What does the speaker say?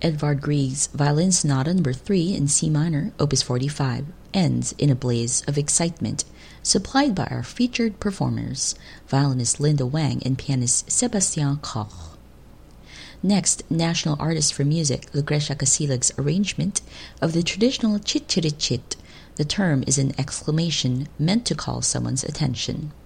Edvard Grieg's Violin Sonata No. 3 in C minor, Opus 45, ends in a blaze of excitement, supplied by our featured performers, violinist Linda Wang and pianist Sebastian Koch. Next, national artist for music Lucrecia Casilag's arrangement of the traditional chit-chit-chit. The term is an exclamation meant to call someone's attention.